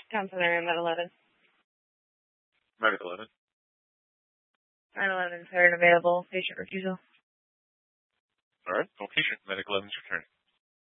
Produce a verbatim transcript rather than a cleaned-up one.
Counselor, Med eleven. Med eleven. Med eleven, third available. Patient refusal. All right. No patient. Medic eleven's returning.